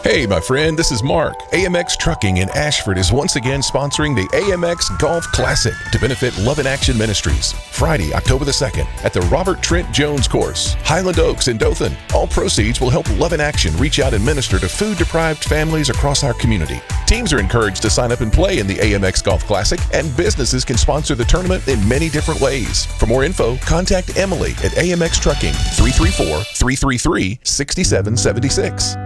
Hey, my friend, this is Mark. AMX Trucking in Ashford is once again sponsoring the AMX Golf Classic to benefit Love in Action Ministries. Friday, October the 2nd, at the Robert Trent Jones Course, Highland Oaks in Dothan. All proceeds will help Love in Action reach out and minister to food-deprived families across our community. Teams are encouraged to sign up and play in the AMX Golf Classic, and businesses can sponsor the tournament in many different ways. For more info, contact Emily at AMX Trucking, 334-333-6776.